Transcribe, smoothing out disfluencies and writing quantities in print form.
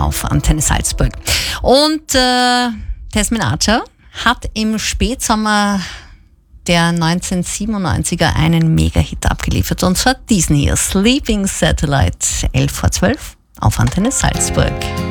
auf Antenne Salzburg. Und Tesmin Archer hat im Spätsommer der 1997er einen Mega-Hit abgeliefert. Und zwar diesen hier, Sleeping Satellite, 11 vor 12 auf Antenne Salzburg.